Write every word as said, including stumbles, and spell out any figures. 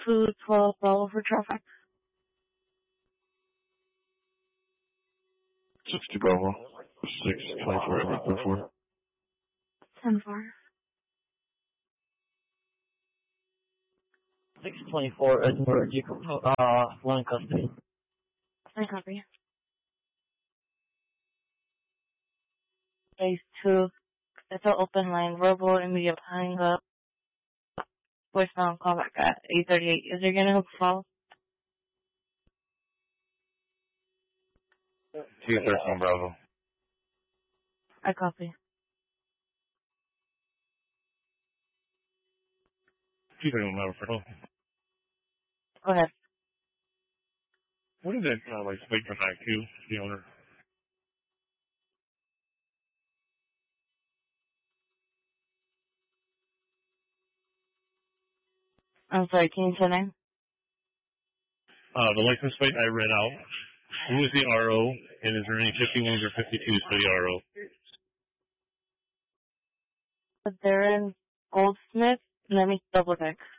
two twelve Bravo for traffic. sixty Bravo. six twenty-four at four. ten four. six twenty-four Edward, you can, uh, one in custody. I copy. Phase two. It's an open line. Verbal, immediate hang up. Voicemail, call back at eight thirty-eight. Is there gonna call? two thirteen Bravo. I copy. two thirteen Bravo. Go ahead. What is that, uh, like, plate for back to the owner? I'm sorry, can you say name? Uh, the license plate I read out. Who is the R O, and is there any fifty-ones or fifty-twos for the R O? They're in Goldsmith. Let me double check.